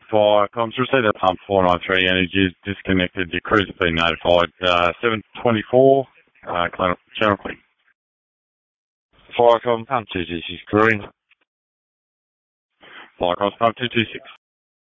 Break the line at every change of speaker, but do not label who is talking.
Firecom's received a pump 493 energy is disconnected. Your crew's been notified. 724, Channel Queen.
Firecom, pump 226 crewing.
Firecom's pump 226.